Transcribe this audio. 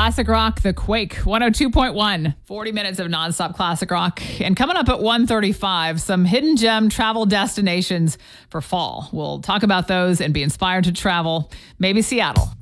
Classic Rock, The Quake, 102.1, 40 minutes of nonstop classic rock. And coming up at 1:35, some hidden gem travel destinations for fall. We'll talk about those and be inspired to travel, maybe Seattle.